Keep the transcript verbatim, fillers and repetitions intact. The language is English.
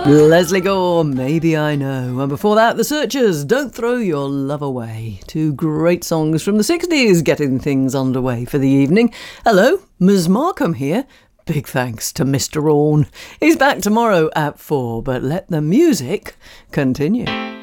Leslie Gore, Maybe I Know. And before that, The Searchers, Don't Throw Your Love Away. Two great songs from the sixties, getting things underway for the evening. Hello, Miz Markham here. Big thanks to Mister Orne. He's back tomorrow at four, but let the music continue.